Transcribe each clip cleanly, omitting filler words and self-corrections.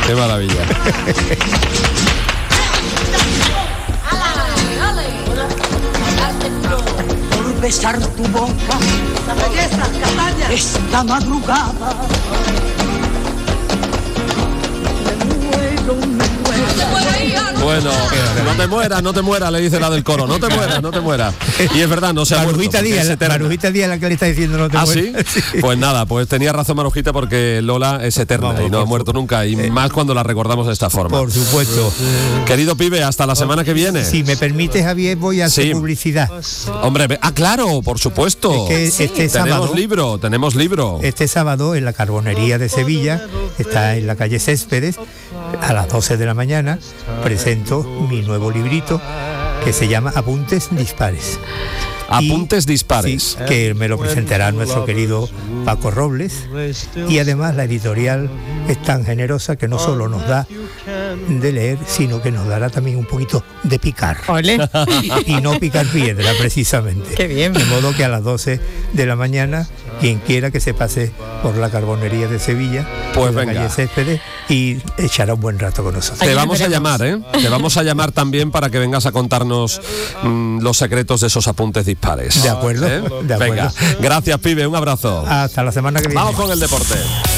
Qué maravilla. Por besar tu boca, esta madrugada. Bueno, no te mueras, le dice la del coro, no te mueras. Y es verdad, no se ha muerto. Marujita Díaz la que le está diciendo no te mueras. ¿Sí? Pues nada, pues tenía razón Marujita, porque Lola es eterna y no ha muerto nunca, y más cuando la recordamos de esta forma. Por supuesto. Querido pibe, hasta la semana que viene. Si me permite, Javier, voy a hacer publicidad. Hombre, claro, por supuesto. Es que este sábado, tenemos libro. Este sábado en la Carbonería de Sevilla, está en la calle Céspedes, a las 12 de la mañana, presento mi nuevo librito que se llama Apuntes Dispares. Apuntes Dispares. Sí, que me lo presentará nuestro querido Paco Robles, y además la editorial es tan generosa que no solo nos da de leer, sino que nos dará también un poquito de picar. ¡Olé! Y no picar piedra, precisamente. ¡Qué bien! De modo que a las 12 de la mañana, quien quiera que se pase por la Carbonería de Sevilla, pues por la venga, calle Céspedes, y echará un buen rato con nosotros. Te vamos a llamar, Te vamos a llamar también para que vengas a contarnos los secretos de esos apuntes dispares. De acuerdo, de acuerdo. Venga, gracias, pibe, un abrazo. Hasta la semana que viene. Vamos con el deporte.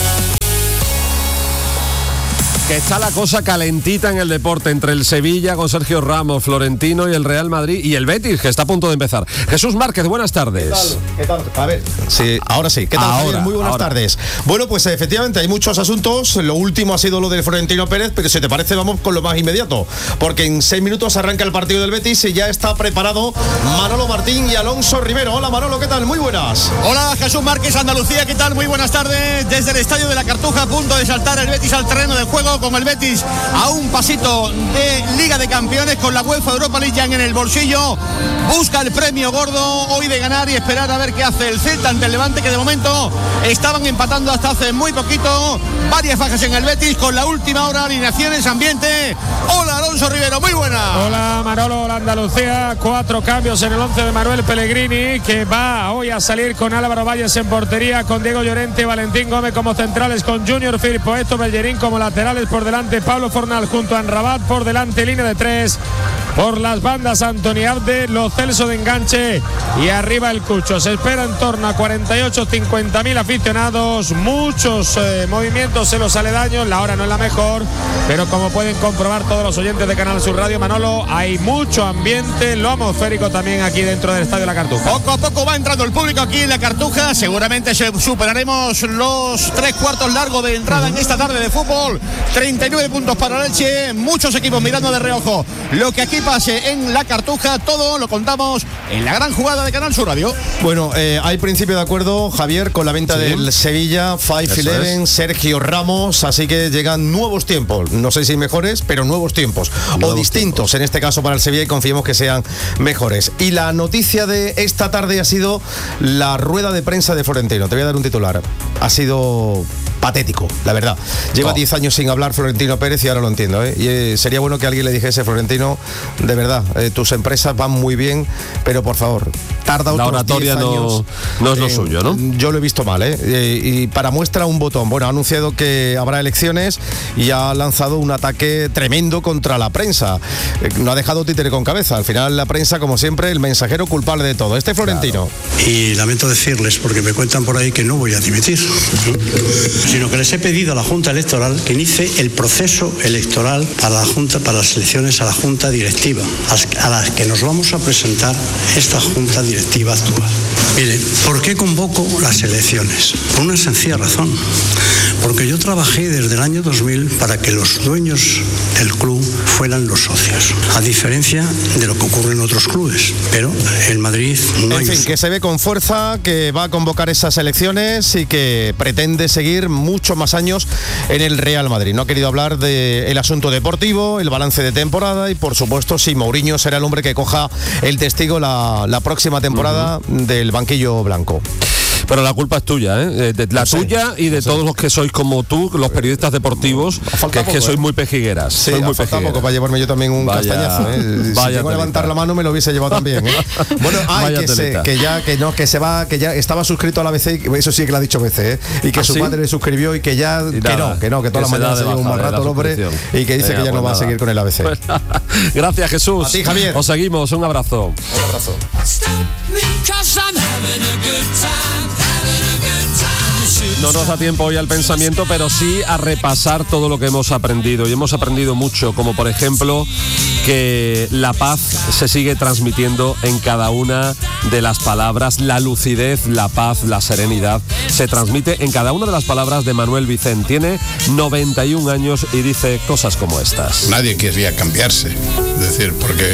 Que está la cosa calentita en el deporte entre el Sevilla con Sergio Ramos, Florentino, y el Real Madrid y el Betis, que está a punto de empezar. Jesús Márquez, buenas tardes. ¿Qué tal? A ver, sí, ahora sí. ¿Qué tal, Javier? Muy buenas tardes. Bueno, pues efectivamente hay muchos asuntos. Lo último ha sido lo de Florentino Pérez, pero si te parece vamos con lo más inmediato, porque en 6 minutos arranca el partido del Betis y ya está preparado Manolo Martín y Alonso Rivero. Hola Manolo, ¿qué tal? Muy buenas. Hola Jesús Márquez, Andalucía, ¿qué tal? Muy buenas tardes. Desde el Estadio de la Cartuja, a punto de saltar el Betis al terreno de juego, con el Betis a un pasito de Liga de Campeones, con la UEFA Europa League ya en el bolsillo. Busca el premio gordo hoy de ganar y esperar a ver qué hace el Celta ante el Levante, que de momento estaban empatando hasta hace muy poquito. Varias bajas en el Betis, con la última hora, alineaciones, ambiente. Hola Alonso Rivero, muy buena. Hola Manolo, hola Andalucía. 4 cambios en el 11 de Manuel Pellegrini, que va hoy a salir con Álvaro Valles en portería, con Diego Llorente, Valentín Gómez como centrales, con Junior Firpo, Esto Bellerín como laterales, por delante Pablo Fornal junto a Anrabat, por delante línea de 3, por las bandas Antoni Abde, Lo Celso de enganche y arriba el Cucho. Se espera en torno a 48-50.000 aficionados, muchos movimientos en los aledaños. La hora no es la mejor, pero como pueden comprobar todos los oyentes de Canal Sur Radio, Manolo, hay mucho ambiente, lo atmosférico también aquí dentro del Estadio de la Cartuja. Poco a poco va entrando el público aquí en la Cartuja. Seguramente superaremos los 3/4 largos de entrada en esta tarde de fútbol. 39 puntos para el Elche, muchos equipos mirando de reojo lo que aquí pase en la Cartuja. Todo lo contamos en la gran jugada de Canal Sur Radio. Bueno, hay principio de acuerdo, Javier, con la venta del Sevilla, 5-11, Sergio Ramos, así que llegan nuevos tiempos, no sé si mejores, pero nuevos tiempos, o distintos en este caso para el Sevilla, y confiemos que sean mejores. Y la noticia de esta tarde ha sido la rueda de prensa de Florentino. Te voy a dar un titular. Ha sido patético, la verdad. Lleva 10 años sin hablar Florentino Pérez y ahora lo entiendo, Y sería bueno que alguien le dijese: Florentino, de verdad, tus empresas van muy bien, pero por favor, tarda otros 10 oratoria años. No es lo suyo, ¿no? Yo lo he visto mal, y para muestra un botón. Bueno, ha anunciado que habrá elecciones y ha lanzado un ataque tremendo contra la prensa. No ha dejado títere con cabeza. Al final la prensa, como siempre, el mensajero culpable de todo. Florentino. Claro. Y lamento decirles, porque me cuentan por ahí que no voy a dimitir, sino que les he pedido a la Junta Electoral que inicie el proceso electoral para la Junta, para las elecciones a la Junta Directiva, a las que nos vamos a presentar esta Junta Directiva actual. Miren, ¿por qué convoco las elecciones? Por una sencilla razón. Porque yo trabajé desde el año 2000 para que los dueños del club fueran los socios, a diferencia de lo que ocurre en otros clubes. Pero en Madrid no hay... En fin, que se ve con fuerza, que va a convocar esas elecciones y que pretende seguir muchos más años en el Real Madrid. No ha querido hablar del asunto deportivo, el balance de temporada y, por supuesto, si Mourinho será el hombre que coja el testigo la próxima temporada del banquillo blanco. Pero la culpa es tuya, ¿eh? La tuya y de todos los que sois como tú, los periodistas deportivos, que sois muy pejigueras. Sí, muy falta poco para llevarme yo también un castañazo. Si llego a levantar la mano me lo hubiese llevado también. Bueno, que ya estaba suscrito a la ABC, eso sí que lo ha dicho BC, y que su madre le suscribió y que ya que toda la mañana se lleva un mal rato el hombre y que dice que ya no va a seguir con el ABC. Pues, gracias, Jesús. A ti, Javier. Os seguimos, un abrazo. Un abrazo. No nos da tiempo hoy al pensamiento, pero sí a repasar todo lo que hemos aprendido. Y hemos aprendido mucho, como por ejemplo que la paz se sigue transmitiendo en cada una de las palabras. La lucidez, la paz, la serenidad se transmite en cada una de las palabras de Manuel Vicent. Tiene 91 años y dice cosas como estas. Nadie querría cambiarse, es decir, porque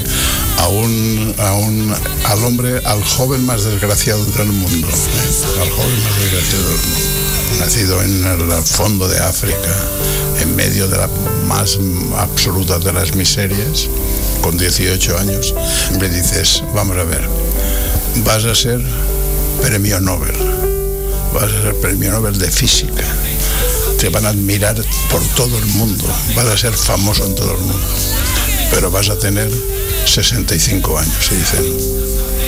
al hombre, al joven más desgraciado del mundo, al joven más desgraciado del mundo, nacido en el fondo de África, en medio de la más absoluta de las miserias, con 18 años, le dices, vamos a ver, vas a ser premio Nobel, vas a ser premio Nobel de física, te van a admirar por todo el mundo, vas a ser famoso en todo el mundo, pero vas a tener 65 años, y dicen.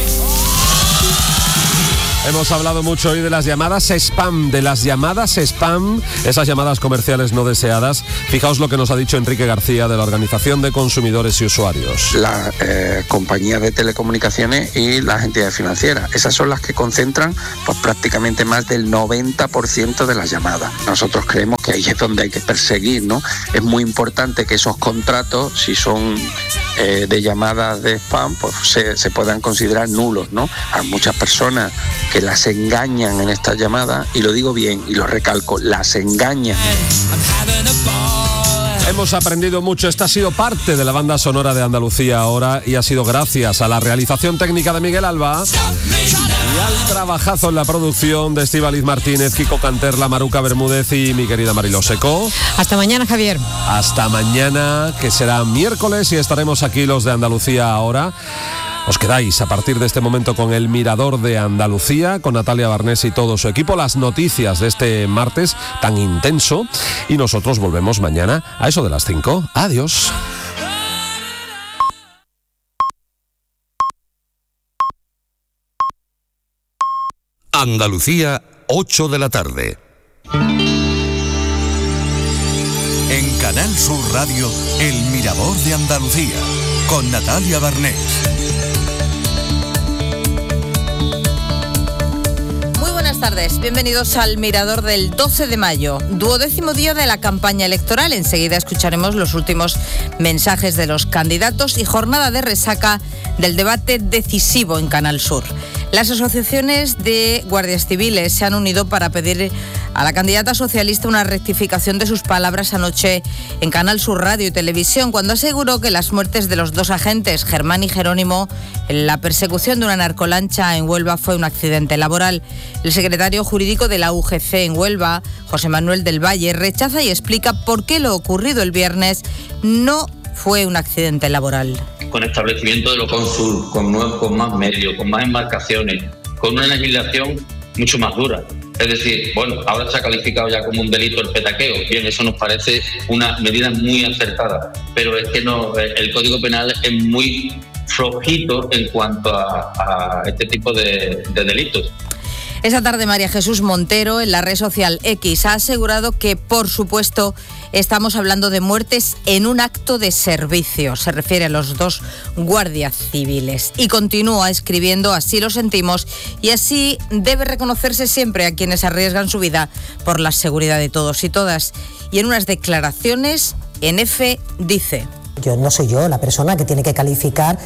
Hemos hablado mucho hoy de las llamadas spam, esas llamadas comerciales no deseadas. Fijaos lo que nos ha dicho Enrique García de la Organización de Consumidores y Usuarios. Las compañías de telecomunicaciones y las entidades financieras, esas son las que concentran pues prácticamente más del 90% de las llamadas. Nosotros creemos que ahí es donde hay que perseguir, ¿no? Es muy importante que esos contratos, si son de llamadas de spam, pues se puedan considerar nulos, ¿no? Hay muchas personas que las engañan en estas llamadas, y lo digo bien y lo recalco, las engañan. Hemos aprendido mucho. Esta ha sido parte de la banda sonora de Andalucía ahora, y ha sido gracias a la realización técnica de Miguel Alba y al trabajazo en la producción de Estíbaliz Martínez, Kiko Canterla, Maruca Bermúdez y mi querida Mariló Seco. Hasta mañana, Javier. Hasta mañana, que será miércoles, y estaremos aquí los de Andalucía ahora. Os quedáis a partir de este momento con El Mirador de Andalucía, con Natalia Barnés y todo su equipo, las noticias de este martes tan intenso, y nosotros volvemos mañana a eso de las 5. Adiós. Andalucía, 8 de la tarde. En Canal Sur Radio, El Mirador de Andalucía, con Natalia Barnés. Buenas tardes, bienvenidos al Mirador del 12 de mayo, 12º día de la campaña electoral. Enseguida escucharemos los últimos mensajes de los candidatos y jornada de resaca del debate decisivo en Canal Sur. Las asociaciones de guardias civiles se han unido para pedir a la candidata socialista una rectificación de sus palabras anoche en Canal Sur Radio y Televisión, cuando aseguró que las muertes de los dos agentes, Germán y Jerónimo, en la persecución de una narcolancha en Huelva fue un accidente laboral. El secretario jurídico de la UGC en Huelva, José Manuel del Valle, rechaza y explica por qué lo ocurrido el viernes no fue un accidente laboral. Con establecimiento de Loconsur, con más medios, con más embarcaciones, con una legislación mucho más dura. Es decir, bueno, ahora se ha calificado ya como un delito el petaqueo. Bien, eso nos parece una medida muy acertada, pero es que no, el Código Penal es muy flojito en cuanto a este tipo de delitos. Esa tarde María Jesús Montero en la red social X ha asegurado que, por supuesto, estamos hablando de muertes en un acto de servicio. Se refiere a los dos guardias civiles. Y continúa escribiendo: así lo sentimos y así debe reconocerse siempre a quienes arriesgan su vida por la seguridad de todos y todas. Y en unas declaraciones, en F dice: no soy yo la persona que tiene que calificar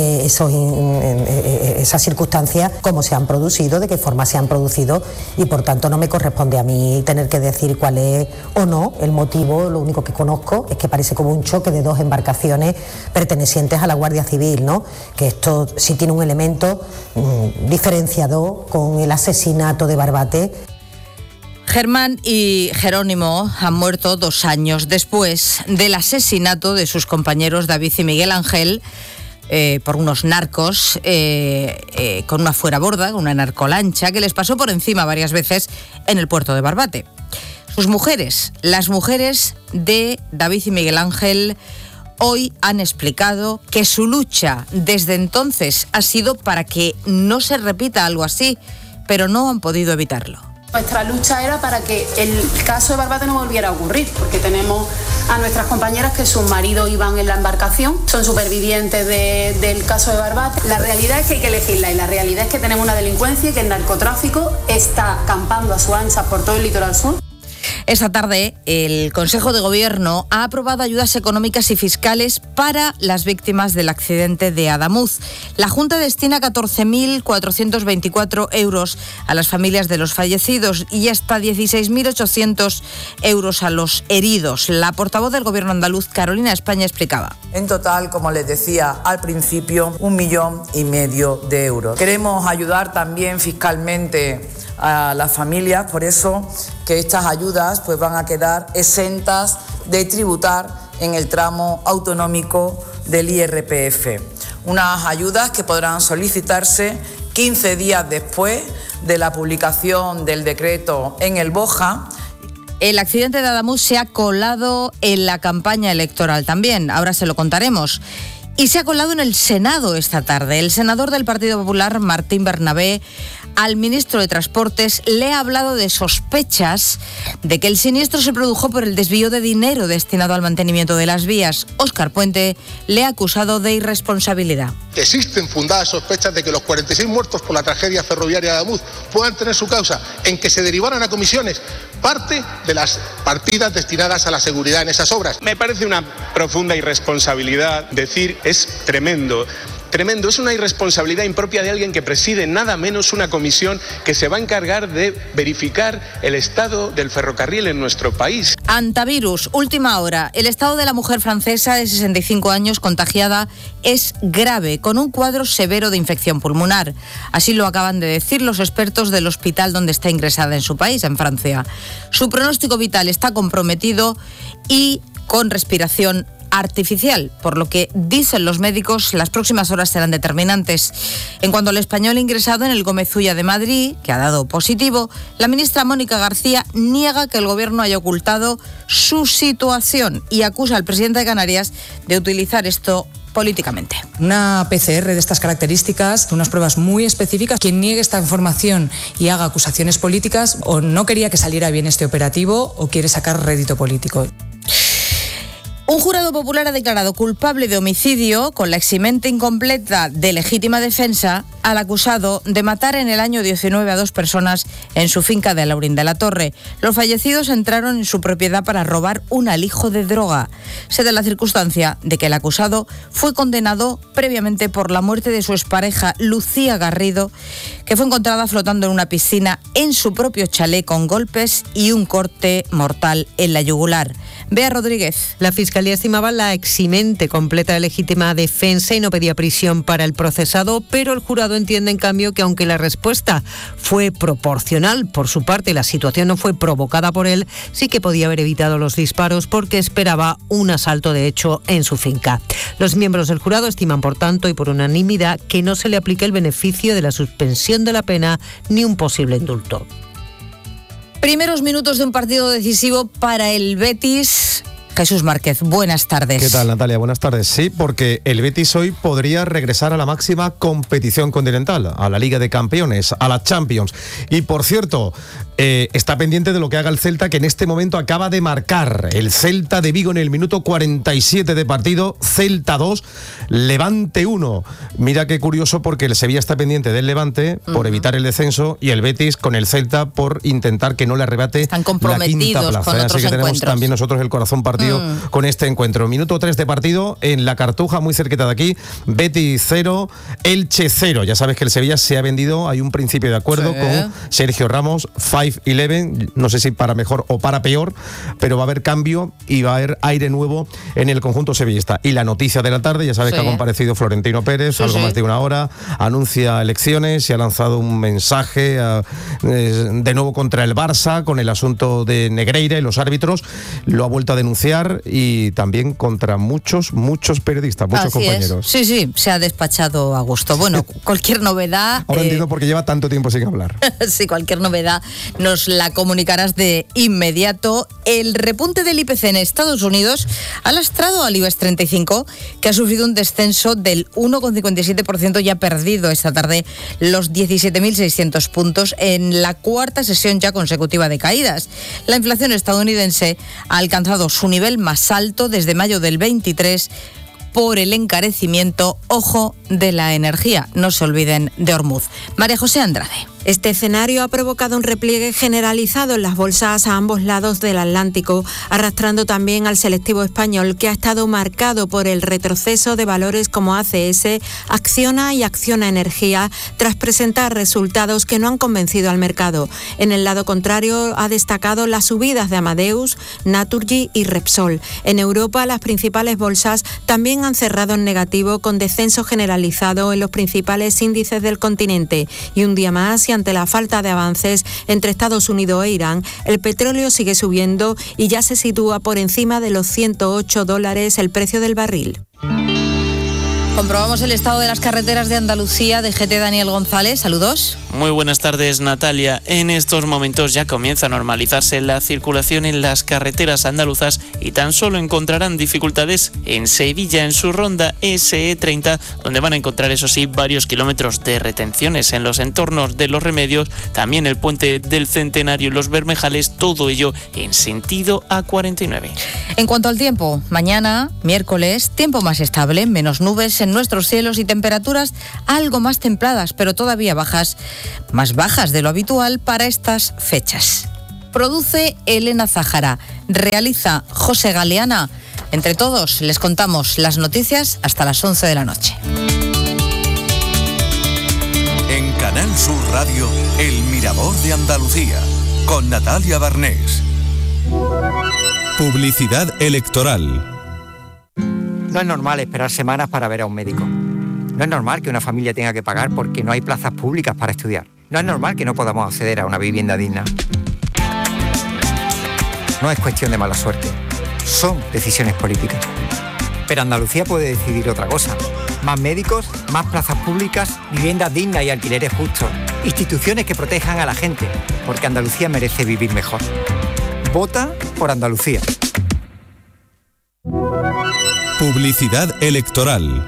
esas circunstancias, cómo se han producido, de qué forma se han producido, y por tanto no me corresponde a mí tener que decir cuál es o no el motivo. Lo único que conozco es que parece como un choque de dos embarcaciones pertenecientes a la Guardia Civil, ¿no? Que esto sí tiene un elemento diferenciador con el asesinato de Barbate. Germán y Jerónimo han muerto 2 años después del asesinato de sus compañeros David y Miguel Ángel por unos narcos con una fueraborda, una narcolancha, que les pasó por encima varias veces en el puerto de Barbate. Sus mujeres, las mujeres de David y Miguel Ángel, hoy han explicado que su lucha desde entonces ha sido para que no se repita algo así, pero no han podido evitarlo. Nuestra lucha era para que el caso de Barbate no volviera a ocurrir, porque tenemos a nuestras compañeras que sus maridos iban en la embarcación, son supervivientes del caso de Barbate. La realidad es que hay que elegirla y la realidad es que tenemos una delincuencia y que el narcotráfico está campando a su ancha por todo el litoral sur. Esta tarde, el Consejo de Gobierno ha aprobado ayudas económicas y fiscales para las víctimas del accidente de Adamuz. La Junta destina 14.424 euros a las familias de los fallecidos y hasta 16.800 euros a los heridos. La portavoz del Gobierno andaluz, Carolina España, explicaba. En total, como les decía al principio, 1,5 millones de euros. Queremos ayudar también fiscalmente a las familias, por eso que estas ayudas pues van a quedar exentas de tributar en el tramo autonómico del IRPF. Unas ayudas que podrán solicitarse 15 días después de la publicación del decreto en el BOJA. El accidente de Adamuz se ha colado en la campaña electoral también, ahora se lo contaremos. Y se ha colado en el Senado esta tarde. El senador del Partido Popular, Martín Bernabé, al ministro de Transportes le ha hablado de sospechas de que el siniestro se produjo por el desvío de dinero destinado al mantenimiento de las vías. Óscar Puente le ha acusado de irresponsabilidad. Existen fundadas sospechas de que los 46 muertos por la tragedia ferroviaria de Adamuz puedan tener su causa en que se derivaran a comisiones parte de las partidas destinadas a la seguridad en esas obras. Me parece una profunda irresponsabilidad decir es tremendo. Tremendo, es una irresponsabilidad impropia de alguien que preside nada menos una comisión que se va a encargar de verificar el estado del ferrocarril en nuestro país. Antivirus, última hora. El estado de la mujer francesa de 65 años contagiada es grave, con un cuadro severo de infección pulmonar. Así lo acaban de decir los expertos del hospital donde está ingresada en su país, en Francia. Su pronóstico vital está comprometido y con respiración artificial, por lo que dicen los médicos las próximas horas serán determinantes. En cuanto al español ingresado en el Gómez Ulla de Madrid, que ha dado positivo, la ministra Mónica García niega que el gobierno haya ocultado su situación y acusa al presidente de Canarias de utilizar esto políticamente. Una PCR de estas características, unas pruebas muy específicas, quien niegue esta información y haga acusaciones políticas o no quería que saliera bien este operativo o quiere sacar rédito político. Un jurado popular ha declarado culpable de homicidio con la eximente incompleta de legítima defensa al acusado de matar en el año 19 a 2 personas en su finca de Alaurín de la Torre. Los fallecidos entraron en su propiedad para robar un alijo de droga. Se da la circunstancia de que el acusado fue condenado previamente por la muerte de su expareja Lucía Garrido, que fue encontrada flotando en una piscina en su propio chalet con golpes y un corte mortal en la yugular. Bea Rodríguez. La Fiscalía estimaba la eximente completa de legítima defensa y no pedía prisión para el procesado, pero el jurado entiende en cambio que aunque la respuesta fue proporcional por su parte y la situación no fue provocada por él, sí que podía haber evitado los disparos porque esperaba un asalto de hecho en su finca. Los miembros del jurado estiman por tanto y por unanimidad que no se le aplique el beneficio de la suspensión de la pena ni un posible indulto. Primeros minutos de un partido decisivo para el Betis. Jesús Márquez, buenas tardes. ¿Qué tal, Natalia? Buenas tardes. Sí, porque el Betis hoy podría regresar a la máxima competición continental, a la Liga de Campeones, a la Champions. Y, por cierto, está pendiente de lo que haga el Celta, que en este momento acaba de marcar. El Celta de Vigo en el minuto 47 de partido, Celta 2, Levante 1. Mira qué curioso, porque el Sevilla está pendiente del Levante por evitar el descenso y el Betis con el Celta por intentar que no le arrebate la quinta plaza. Con otros Así que tenemos encuentros. también nosotros el corazón partido con este encuentro. Minuto 3 de partido en la Cartuja, muy cerquita de aquí. Betis 0, Elche 0. Ya sabes que el Sevilla se ha vendido, hay un principio de acuerdo con Sergio Ramos, 5-11, no sé si para mejor o para peor, pero va a haber cambio y va a haber aire nuevo en el conjunto sevillista. Y la noticia de la tarde, ya sabes que ha comparecido Florentino Pérez, algo más de una hora, anuncia elecciones y ha lanzado un mensaje de nuevo contra el Barça con el asunto de Negreira y los árbitros. Lo ha vuelto a denunciar denunciar y también contra muchos periodistas, muchos Así compañeros. es. Sí, se ha despachado a gusto. Bueno, cualquier novedad... Ahora entiendo por qué lleva tanto tiempo sin hablar. Sí, cualquier novedad nos la comunicarás de inmediato. El repunte del IPC en Estados Unidos ha lastrado al IBEX 35, que ha sufrido un descenso del 1,57% y ha perdido esta tarde los 17.600 puntos en la cuarta sesión ya consecutiva de caídas. La inflación estadounidense ha alcanzado su nivel más alto desde mayo del 23 por el encarecimiento, ojo, de la energía. No se olviden de Hormuz. María José Andrade. Este escenario ha provocado un repliegue generalizado en las bolsas a ambos lados del Atlántico, arrastrando también al selectivo español, que ha estado marcado por el retroceso de valores como ACS, Acciona y Acciona Energía, tras presentar resultados que no han convencido al mercado. En el lado contrario, ha destacado las subidas de Amadeus, Naturgy y Repsol. En Europa, las principales bolsas también han cerrado en negativo, con descenso generalizado en los principales índices del continente. Y un día más, y ante la falta de avances entre Estados Unidos e Irán, el petróleo sigue subiendo y ya se sitúa por encima de los $108 el precio del barril. Comprobamos el estado de las carreteras de Andalucía. DGT Daniel González, saludos. Muy buenas tardes, Natalia. En estos momentos ya comienza a normalizarse la circulación en las carreteras andaluzas y tan solo encontrarán dificultades en Sevilla, en su ronda SE30, donde van a encontrar, eso sí, varios kilómetros de retenciones en los entornos de Los Remedios, también el puente del Centenario y los Bermejales, todo ello en sentido A49. En cuanto al tiempo, mañana, miércoles, tiempo más estable, menos nubes en nuestros cielos y temperaturas algo más templadas, pero todavía más bajas de lo habitual para estas fechas. Produce Elena Zájara, realiza José Galeana. Entre todos les contamos las noticias hasta las 11 de la noche. En Canal Sur Radio, El Mirador de Andalucía, con Natalia Barnés. Publicidad electoral. No es normal esperar semanas para ver a un médico. No es normal que una familia tenga que pagar porque no hay plazas públicas para estudiar. No es normal que no podamos acceder a una vivienda digna. No es cuestión de mala suerte. Son decisiones políticas. Pero Andalucía puede decidir otra cosa. Más médicos, más plazas públicas, viviendas dignas y alquileres justos. Instituciones que protejan a la gente, porque Andalucía merece vivir mejor. Vota por Andalucía. Publicidad electoral.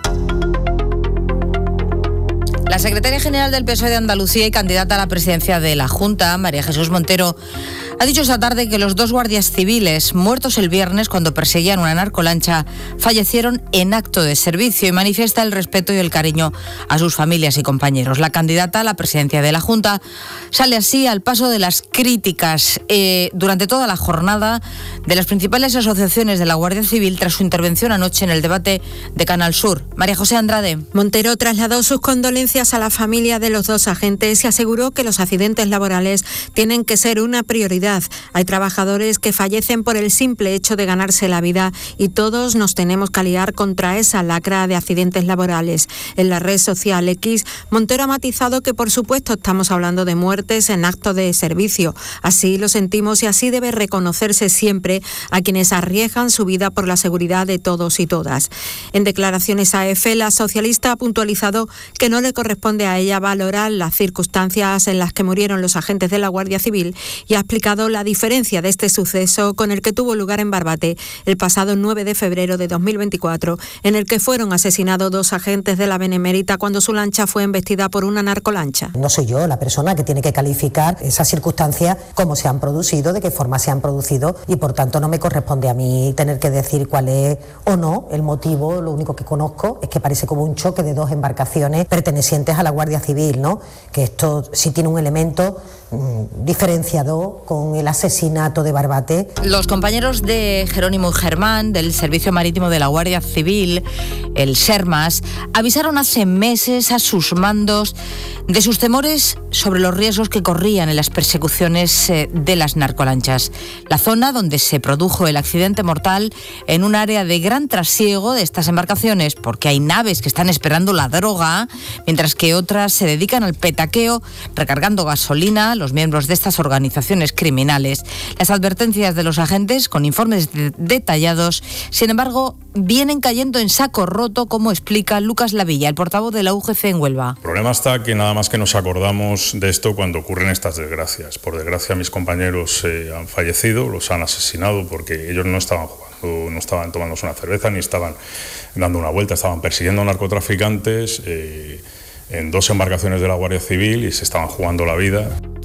La secretaria general del PSOE de Andalucía y candidata a la presidencia de la Junta, María Jesús Montero, ha dicho esta tarde que los 2 guardias civiles muertos el viernes cuando perseguían una narcolancha fallecieron en acto de servicio y manifiesta el respeto y el cariño a sus familias y compañeros. La candidata a la presidencia de la Junta sale así al paso de las críticas durante toda la jornada de las principales asociaciones de la Guardia Civil tras su intervención anoche en el debate de Canal Sur. María José Andrade. Montero trasladó sus condolencias a la familia de los 2 agentes y aseguró que los accidentes laborales tienen que ser una prioridad. Hay trabajadores que fallecen por el simple hecho de ganarse la vida y todos nos tenemos que aliar contra esa lacra de accidentes laborales. En la red social X, Montero ha matizado que por supuesto estamos hablando de muertes en acto de servicio. Así lo sentimos y así debe reconocerse siempre a quienes arriesgan su vida por la seguridad de todos y todas. En declaraciones a EFE, la socialista ha puntualizado que no le corresponde a ella valorar las circunstancias en las que murieron los agentes de la Guardia Civil y ha explicado la diferencia de este suceso con el que tuvo lugar en Barbate el pasado 9 de febrero de 2024, en el que fueron asesinados 2 agentes de la Benemérita cuando su lancha fue embestida por una narcolancha. No soy yo la persona que tiene que calificar esas circunstancias, cómo se han producido, de qué forma se han producido, y por tanto no me corresponde a mí tener que decir cuál es o no el motivo. Lo único que conozco es que parece como un choque de 2 embarcaciones pertenecientes a la Guardia Civil, ¿no? Que esto sí tiene un elemento diferenciado con el asesinato de Barbate. Los compañeros de Jerónimo y Germán del Servicio Marítimo de la Guardia Civil, el SERMAS, avisaron hace meses a sus mandos de sus temores sobre los riesgos que corrían en las persecuciones de las narcolanchas. La zona donde se produjo el accidente mortal, en un área de gran trasiego de estas embarcaciones, porque hay naves que están esperando la droga, mientras mientras que otras se dedican al petaqueo, recargando gasolina a los miembros de estas organizaciones criminales. Las advertencias de los agentes, con informes detallados, sin embargo, vienen cayendo en saco roto, como explica Lucas Lavilla, el portavoz de la UGC en Huelva. El problema está que nada más que nos acordamos de esto cuando ocurren estas desgracias. Por desgracia, mis compañeros han fallecido, los han asesinado porque ellos no estaban jugando, no estaban tomándose una cerveza ni estaban dando una vuelta, estaban persiguiendo narcotraficantes en 2 embarcaciones de la Guardia Civil y se estaban jugando la vida.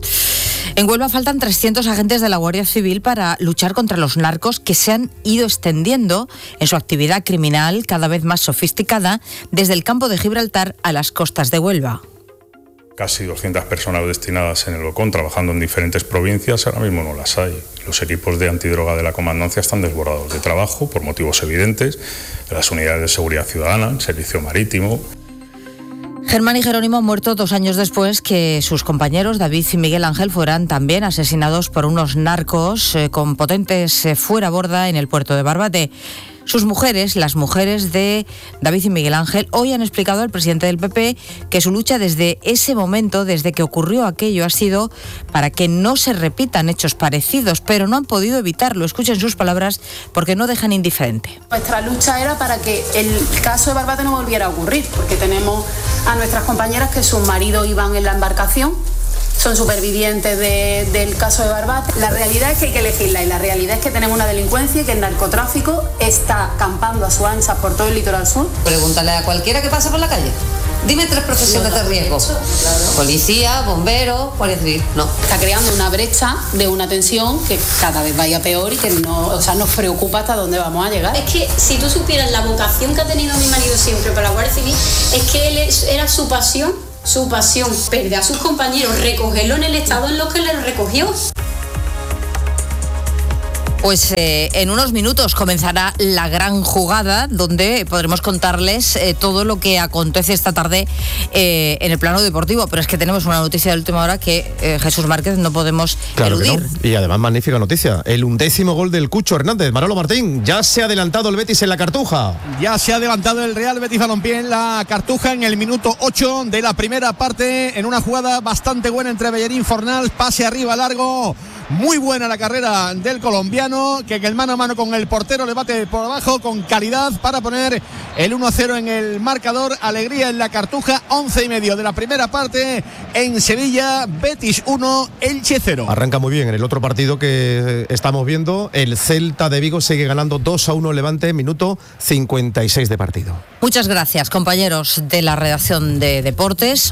En Huelva faltan 300 agentes de la Guardia Civil para luchar contra los narcos que se han ido extendiendo en su actividad criminal cada vez más sofisticada desde el campo de Gibraltar a las costas de Huelva. Casi 200 personas destinadas en el OCON trabajando en diferentes provincias, ahora mismo no las hay. Los equipos de antidroga de la comandancia están desbordados de trabajo por motivos evidentes, las unidades de seguridad ciudadana, el servicio marítimo. Germán y Jerónimo han muerto 2 años después que sus compañeros David y Miguel Ángel fueran también asesinados por unos narcos con potentes fueraborda en el puerto de Barbate. Sus mujeres, las mujeres de David y Miguel Ángel, hoy han explicado al presidente del PP que su lucha desde ese momento, desde que ocurrió aquello, ha sido para que no se repitan hechos parecidos, pero no han podido evitarlo. Escuchen sus palabras porque no dejan indiferente. Nuestra lucha era para que el caso de Barbate no volviera a ocurrir, porque tenemos a nuestras compañeras que sus maridos iban en la embarcación, son supervivientes del caso de Barbate. La realidad es que hay que elegirla y la realidad es que tenemos una delincuencia y que el narcotráfico está campando a su ancha por todo el litoral sur. Pregúntale a cualquiera que pase por la calle. Dime 3 profesiones de riesgo. Claro. Policía, bombero, guardia civil. No. Está creando una brecha de una tensión que cada vez vaya peor y que nos preocupa hasta dónde vamos a llegar. Es que si tú supieras la vocación que ha tenido mi marido siempre para la Guardia Civil, es que él era su pasión, perder a sus compañeros, recogerlo en el estado en lo que le recogió. Pues en unos minutos comenzará la gran jugada donde podremos contarles todo lo que acontece esta tarde en el plano deportivo. Pero es que tenemos una noticia de última hora que Jesús Márquez no podemos eludir. Que no. Y además magnífica noticia, el 11º gol del Cucho Hernández. Manolo Martín, ya se ha adelantado el Betis en la Cartuja. Ya se ha adelantado el Real Betis Balompié en la Cartuja en el minuto 8 de la primera parte, en una jugada bastante buena entre Bellerín Fornals, pase arriba largo. Muy buena la carrera del colombiano, que el mano a mano con el portero le bate por abajo con calidad para poner el 1-0 en el marcador. Alegría en la Cartuja, 11:30 de la primera parte en Sevilla. Betis 1, Elche 0. Arranca muy bien en el otro partido que estamos viendo. El Celta de Vigo sigue ganando 2-1 Levante, minuto 56 de partido. Muchas gracias, compañeros de la redacción de Deportes.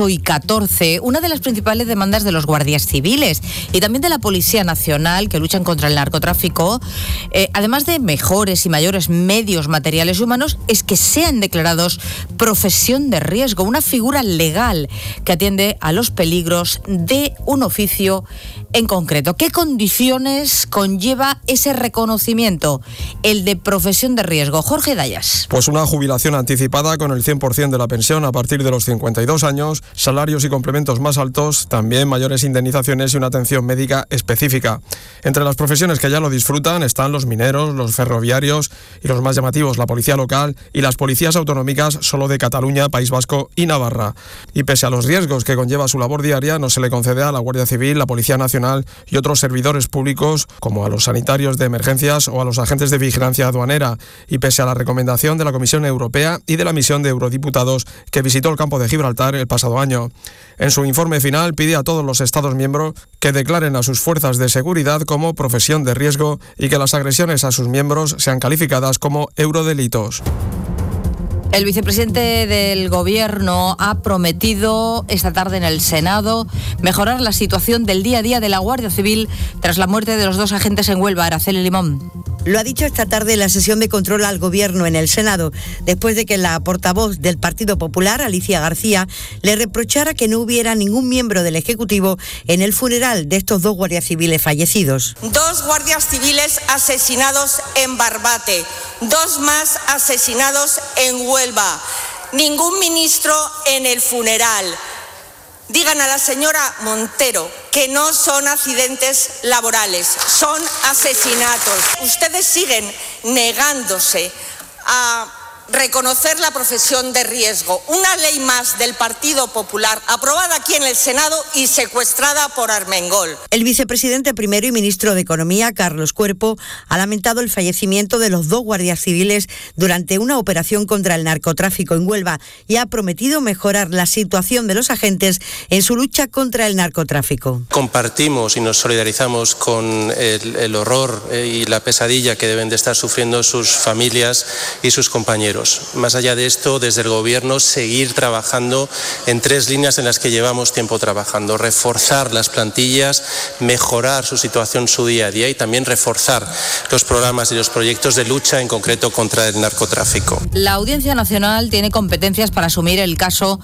8:14, una de las principales demandas de los guardias civiles y también de la Policía Nacional, que luchan contra el narcotráfico, además de mejores y mayores medios materiales y humanos, es que sean declarados profesión de riesgo, una figura legal que atiende a los peligros de un oficio en concreto. ¿Qué condiciones conlleva ese reconocimiento, el de profesión de riesgo? Jorge Dayas. Pues una jubilación anticipada con el 100% de la pensión a partir de los 52 años, salarios y complementos más altos, también mayores indemnizaciones y una atención médica específica. Entre las profesiones que ya lo disfrutan están los mineros, los ferroviarios y los más llamativos, la policía local y las policías autonómicas solo de Cataluña, País Vasco y Navarra. Y pese a los riesgos que conlleva su labor diaria, no se le concede a la Guardia Civil, la Policía Nacional y otros servidores públicos, como a los sanitarios de emergencias o a los agentes de vigilancia aduanera. Y pese a la recomendación de la Comisión Europea y de la misión de eurodiputados que visitó el campo de Gibraltar el pasado año. En su informe final pide a todos los Estados miembros que declaren a sus fuerzas de seguridad como profesión de riesgo y que las agresiones a sus miembros sean calificadas como eurodelitos. El vicepresidente del Gobierno ha prometido esta tarde en el Senado mejorar la situación del día a día de la Guardia Civil tras la muerte de los 2 agentes en Huelva. Araceli Limón. Lo ha dicho esta tarde en la sesión de control al Gobierno en el Senado, después de que la portavoz del Partido Popular, Alicia García, le reprochara que no hubiera ningún miembro del Ejecutivo en el funeral de estos 2 guardias civiles fallecidos. 2 guardias civiles asesinados en Barbate, 2 más asesinados en Huelva, ningún ministro en el funeral. Digan a la señora Montero que no son accidentes laborales, son asesinatos. Ustedes siguen negándose a reconocer la profesión de riesgo. Una ley más del Partido Popular, aprobada aquí en el Senado y secuestrada por Armengol. El vicepresidente primero y ministro de Economía, Carlos Cuerpo, ha lamentado el fallecimiento de los 2 guardias civiles durante una operación contra el narcotráfico en Huelva y ha prometido mejorar la situación de los agentes en su lucha contra el narcotráfico. Compartimos y nos solidarizamos con el horror y la pesadilla que deben de estar sufriendo sus familias y sus compañeros. Más allá de esto, desde el Gobierno, seguir trabajando en 3 líneas en las que llevamos tiempo trabajando. Reforzar las plantillas, mejorar su situación, su día a día y también reforzar los programas y los proyectos de lucha, en concreto contra el narcotráfico. La Audiencia Nacional tiene competencias para asumir el caso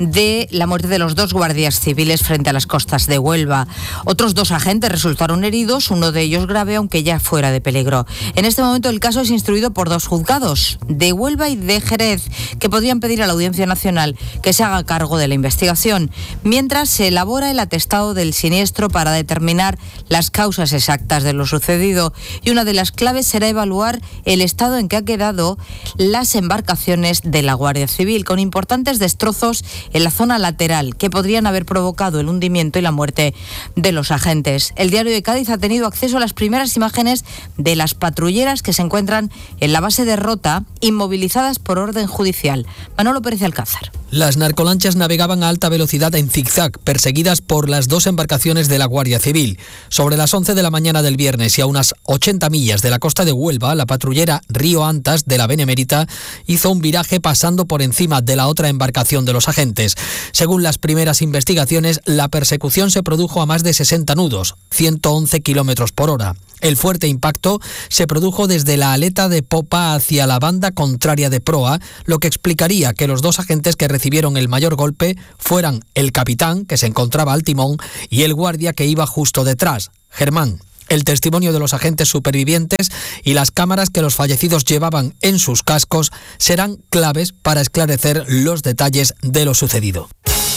de la muerte de los 2 guardias civiles frente a las costas de Huelva. Otros 2 agentes resultaron heridos, uno de ellos grave, aunque ya fuera de peligro. En este momento el caso es instruido por 2 juzgados, de Huelva y de Jerez, que podrían pedir a la Audiencia Nacional que se haga cargo de la investigación, mientras se elabora el atestado del siniestro para determinar las causas exactas de lo sucedido. Y una de las claves será evaluar el estado en que han quedado las embarcaciones de la Guardia Civil, con importantes destrozos en la zona lateral que podrían haber provocado el hundimiento y la muerte de los agentes. El Diario de Cádiz ha tenido acceso a las primeras imágenes de las patrulleras que se encuentran en la base de Rota, inmovilizadas por orden judicial. Manolo Pérez Alcázar. Las narcolanchas navegaban a alta velocidad en zigzag, perseguidas por las 2 embarcaciones de la Guardia Civil. Sobre las 11 de la mañana del viernes y a unas 80 millas de la costa de Huelva, la patrullera Río Antas de la Benemérita hizo un viraje pasando por encima de la otra embarcación de los agentes. Según las primeras investigaciones, la persecución se produjo a más de 60 nudos, 111 kilómetros por hora. El fuerte impacto se produjo desde la aleta de popa hacia la banda contraria de proa, lo que explicaría que los 2 agentes que recibieron el mayor golpe fueran el capitán, que se encontraba al timón, y el guardia que iba justo detrás, Germán. El testimonio de los agentes supervivientes y las cámaras que los fallecidos llevaban en sus cascos serán claves para esclarecer los detalles de lo sucedido.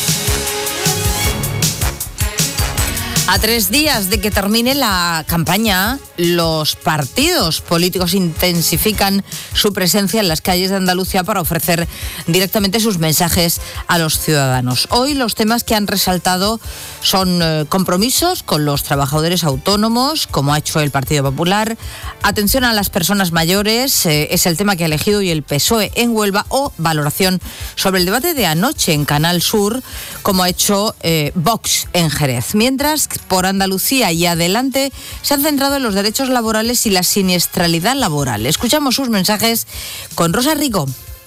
A 3 días de que termine la campaña, los partidos políticos intensifican su presencia en las calles de Andalucía para ofrecer directamente sus mensajes a los ciudadanos. Hoy los temas que han resaltado son compromisos con los trabajadores autónomos, como ha hecho el Partido Popular, atención a las personas mayores, es el tema que ha elegido hoy el PSOE en Huelva, o valoración sobre el debate de anoche en Canal Sur, como ha hecho Vox en Jerez. Mientras, por Andalucía y adelante, se han centrado en los derechos laborales y la siniestralidad laboral. Escuchamos sus mensajes con Rosa Rico.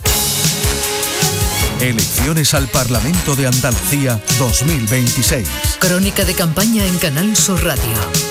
Elecciones al Parlamento de Andalucía 2026. Crónica de campaña en Canal Sur Radio.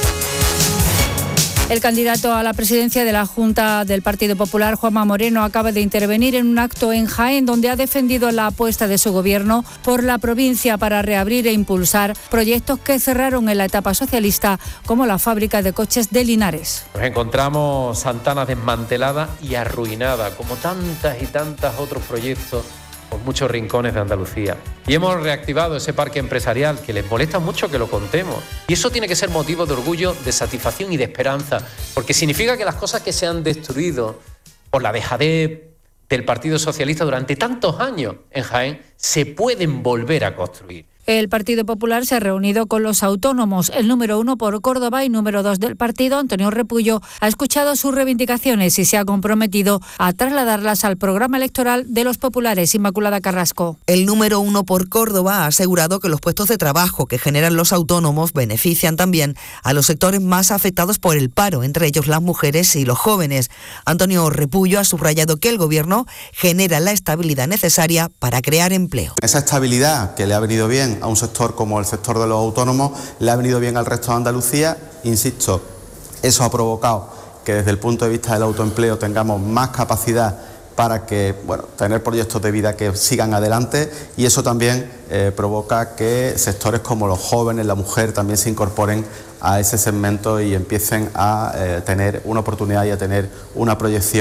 El candidato a la presidencia de la Junta del Partido Popular, Juanma Moreno, acaba de intervenir en un acto en Jaén donde ha defendido la apuesta de su gobierno por la provincia para reabrir e impulsar proyectos que cerraron en la etapa socialista, como la fábrica de coches de Linares. Nos encontramos Santana desmantelada y arruinada, como tantas y tantos otros proyectos por muchos rincones de Andalucía. Y hemos reactivado ese parque empresarial que les molesta mucho que lo contemos. Y eso tiene que ser motivo de orgullo, de satisfacción y de esperanza, porque significa que las cosas que se han destruido por la dejadez del Partido Socialista durante tantos años en Jaén se pueden volver a construir. El Partido Popular se ha reunido con los autónomos. El número 1 por Córdoba y número 2 del partido, Antonio Repullo, ha escuchado sus reivindicaciones y se ha comprometido a trasladarlas al programa electoral de los populares. Inmaculada Carrasco. El número 1 por Córdoba ha asegurado que los puestos de trabajo que generan los autónomos benefician también a los sectores más afectados por el paro, entre ellos las mujeres y los jóvenes. Antonio Repullo ha subrayado que el Gobierno genera la estabilidad necesaria para crear empleo. Esa estabilidad que le ha venido bien a un sector como el sector de los autónomos, le ha venido bien al resto de Andalucía. Insisto, eso ha provocado que desde el punto de vista del autoempleo tengamos más capacidad para que, tener proyectos de vida que sigan adelante, y eso también provoca que sectores como los jóvenes, la mujer, también se incorporen a ese segmento y empiecen a tener una oportunidad y a tener una proyección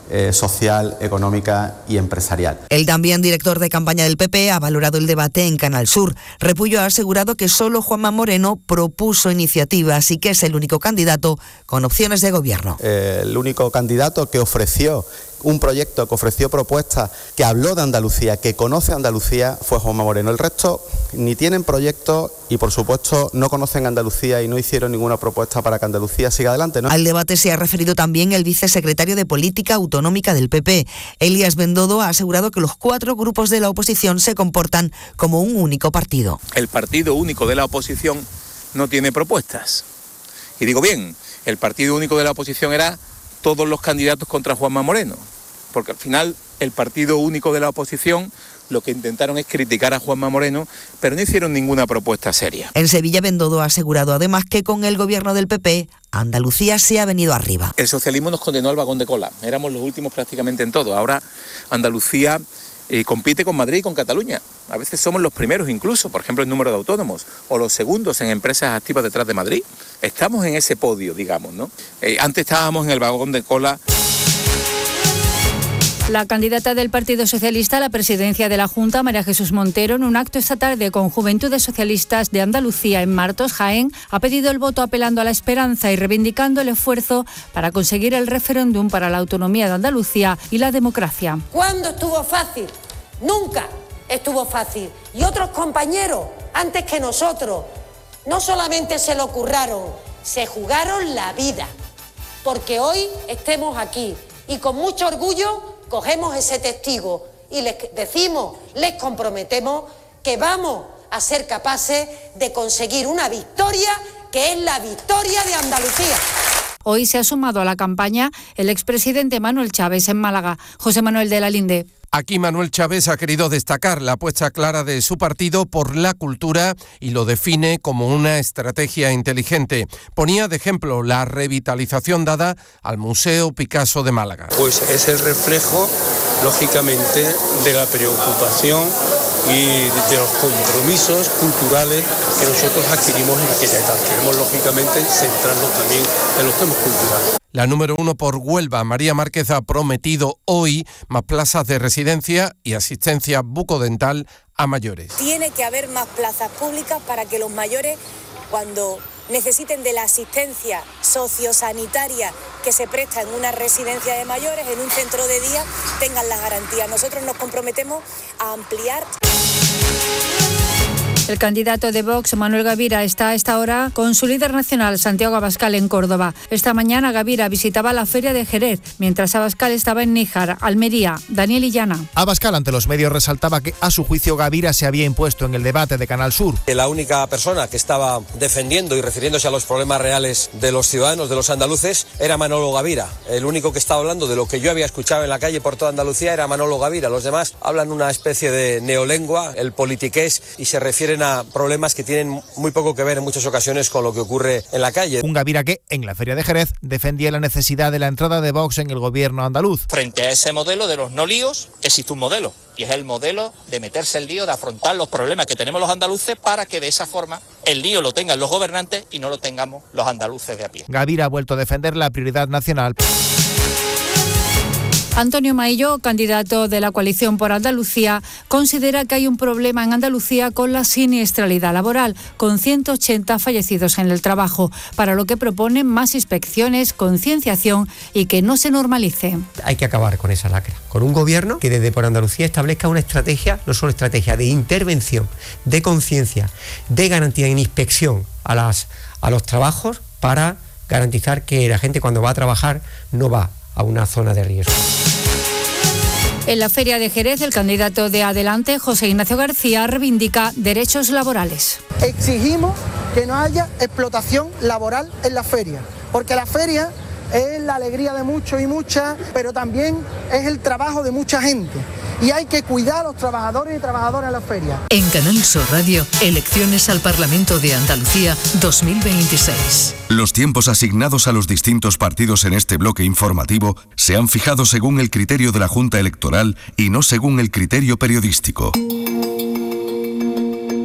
social, económica y empresarial. El también director de campaña del PP ha valorado el debate en Canal Sur. Repullo ha asegurado que solo Juanma Moreno propuso iniciativas y que es el único candidato con opciones de gobierno. El único candidato que ofreció un proyecto, que ofreció propuestas, que habló de Andalucía, que conoce Andalucía, fue Juanma Moreno. El resto ni tienen proyectos y, por supuesto, no conocen Andalucía y no hicieron ninguna propuesta para que Andalucía siga adelante, ¿no? Al debate se ha referido también el vicesecretario de Política Autonómica del PP. Elías Bendodo ha asegurado que los 4 grupos de la oposición se comportan como un único partido. El partido único de la oposición no tiene propuestas. Y digo bien, el partido único de la oposición era todos los candidatos contra Juanma Moreno, porque al final el partido único de la oposición lo que intentaron es criticar a Juanma Moreno, pero no hicieron ninguna propuesta seria. En Sevilla, Bendodo ha asegurado además que con el gobierno del PP, Andalucía se ha venido arriba. El socialismo nos condenó al vagón de cola, éramos los últimos prácticamente en todo. Ahora Andalucía compite con Madrid y con Cataluña. A veces somos los primeros incluso, por ejemplo, en número de autónomos, o los segundos en empresas activas detrás de Madrid. Estamos en ese podio, digamos, ¿no? Antes estábamos en el vagón de cola. La candidata del Partido Socialista a la presidencia de la Junta, María Jesús Montero, en un acto esta tarde con Juventudes Socialistas de Andalucía en Martos, Jaén, ha pedido el voto apelando a la esperanza y reivindicando el esfuerzo para conseguir el referéndum para la autonomía de Andalucía y la democracia. ¿Cuándo estuvo fácil? Nunca estuvo fácil. Y otros compañeros, antes que nosotros, no solamente se lo curraron, se jugaron la vida. Porque hoy estemos aquí y con mucho orgullo cogemos ese testigo y les decimos, les comprometemos que vamos a ser capaces de conseguir una victoria que es la victoria de Andalucía. Hoy se ha sumado a la campaña el expresidente Manuel Chávez en Málaga. José Manuel de la Linde. Aquí Manuel Chávez ha querido destacar la apuesta clara de su partido por la cultura y lo define como una estrategia inteligente. Ponía de ejemplo la revitalización dada al Museo Picasso de Málaga. Pues es el reflejo, lógicamente, de la preocupación y de los compromisos culturales que nosotros adquirimos en aquella etapa. Queremos, lógicamente, centrarnos también en los temas culturales. La número 1 por Huelva, María Márquez, ha prometido hoy más plazas de residencia y asistencia bucodental a mayores. Tiene que haber más plazas públicas para que los mayores, cuando necesiten de la asistencia sociosanitaria que se presta en una residencia de mayores, en un centro de día, tengan las garantías. Nosotros nos comprometemos a ampliar. El candidato de Vox, Manuel Gavira, está a esta hora con su líder nacional, Santiago Abascal, en Córdoba. Esta mañana Gavira visitaba la Feria de Jerez, mientras Abascal estaba en Níjar, Almería. Daniel Illana. Abascal ante los medios resaltaba que a su juicio Gavira se había impuesto en el debate de Canal Sur. La única persona que estaba defendiendo y refiriéndose a los problemas reales de los ciudadanos, de los andaluces, era Manolo Gavira. El único que estaba hablando de lo que yo había escuchado en la calle por toda Andalucía era Manolo Gavira. Los demás hablan una especie de neolengua, el politiqués, y se refieren a problemas que tienen muy poco que ver en muchas ocasiones con lo que ocurre en la calle. Un Gavira que, en la Feria de Jerez, defendía la necesidad de la entrada de Vox en el gobierno andaluz. Frente a ese modelo de los no líos, existe un modelo, y es el modelo de meterse el lío, de afrontar los problemas que tenemos los andaluces para que de esa forma el lío lo tengan los gobernantes y no lo tengamos los andaluces de a pie. Gavira ha vuelto a defender la prioridad nacional. Antonio Maillo, candidato de la coalición por Andalucía, considera que hay un problema en Andalucía con la siniestralidad laboral, con 180 fallecidos en el trabajo, para lo que propone más inspecciones, concienciación y que no se normalice. Hay que acabar con esa lacra, con un gobierno que desde por Andalucía establezca una estrategia, no solo estrategia de intervención, de conciencia, de garantía en inspección a los trabajos para garantizar que la gente cuando va a trabajar no va a una zona de riesgo. En la Feria de Jerez, el candidato de Adelante, José Ignacio García, reivindica derechos laborales. Exigimos que no haya explotación laboral en la feria, porque la feria es la alegría de muchos y muchas, pero también es el trabajo de mucha gente. Y hay que cuidar a los trabajadores y trabajadoras en la feria. En Canal Sur Radio, elecciones al Parlamento de Andalucía 2026. Los tiempos asignados a los distintos partidos en este bloque informativo se han fijado según el criterio de la Junta Electoral y no según el criterio periodístico.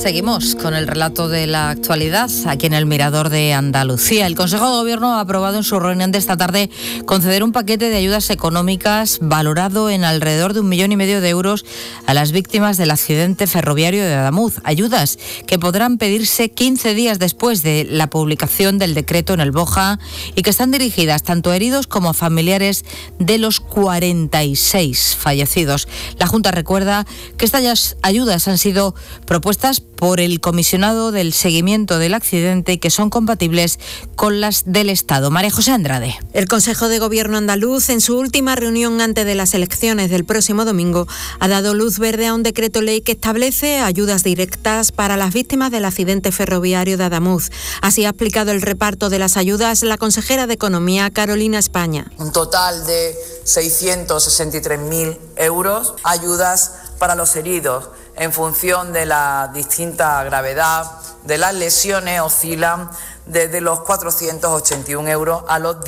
Seguimos con el relato de la actualidad aquí en el Mirador de Andalucía. El Consejo de Gobierno ha aprobado en su reunión de esta tarde conceder un paquete de ayudas económicas valorado en alrededor de 1,5 millones de euros a las víctimas del accidente ferroviario de Adamuz. Ayudas que podrán pedirse 15 días después de la publicación del decreto en el BOJA y que están dirigidas tanto a heridos como a familiares de los 46 fallecidos. La Junta recuerda que estas ayudas han sido propuestas por el comisionado del seguimiento del accidente y que son compatibles con las del Estado. María José Andrade. El Consejo de Gobierno andaluz, en su última reunión antes de las elecciones del próximo domingo, ha dado luz verde a un decreto ley que establece ayudas directas para las víctimas del accidente ferroviario de Adamuz. Así ha explicado el reparto de las ayudas la consejera de Economía, Carolina España. Un total de 663.000 euros, ayudas para los heridos. En función de la distinta gravedad de las lesiones, oscilan desde los 481 euros a los